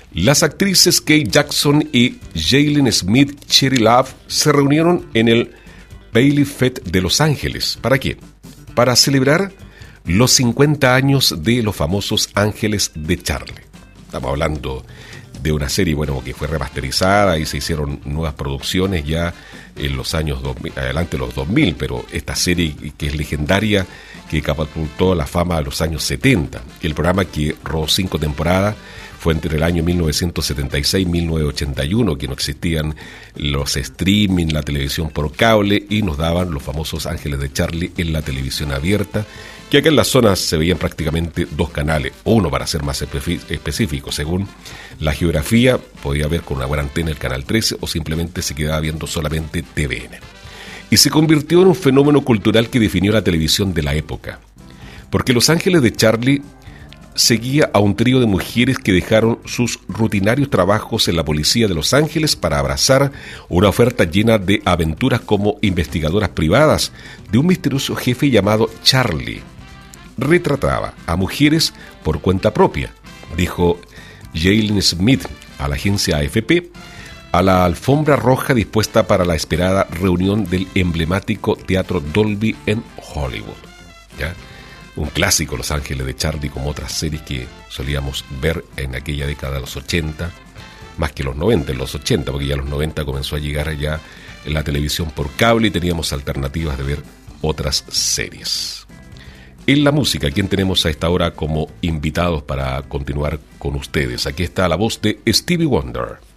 Las actrices Kate Jackson y Jalen Smith Cherry Love se reunieron en el Bailey Fête de Los Ángeles. ¿Para qué? Para celebrar los 50 años de los famosos Ángeles de Charlie. Estamos hablando de una serie, que fue remasterizada y se hicieron nuevas producciones ya en los años 2000, adelante los 2000, pero esta serie que es legendaria, que catapultó la fama a los años 70. El programa, que rodó 5 temporadas, fue entre el año 1976 y 1981, que no existían los streaming, la televisión por cable, y nos daban los famosos Ángeles de Charlie en la televisión abierta, que acá en la zona se veían prácticamente 2 canales, o uno para ser más específico, según la geografía, podía ver con una buena antena el canal 13 o simplemente se quedaba viendo solamente TVN. Y se convirtió en un fenómeno cultural que definió la televisión de la época, porque Los Ángeles de Charlie seguía a un trío de mujeres que dejaron sus rutinarios trabajos en la policía de Los Ángeles para abrazar una oferta llena de aventuras como investigadoras privadas de un misterioso jefe llamado Charlie. Retrataba a mujeres por cuenta propia, dijo Jalen Smith a la agencia AFP, a la alfombra roja dispuesta para la esperada reunión del emblemático Teatro Dolby en Hollywood. ¿Ya? Un clásico, Los Ángeles de Charlie, como otras series que solíamos ver en aquella década de los 80, más que los 90, en los 80, porque ya en los 90 comenzó a llegar allá en la televisión por cable y teníamos alternativas de ver otras series. En la música, ¿quién tenemos a esta hora como invitados para continuar con ustedes? Aquí está la voz de Stevie Wonder.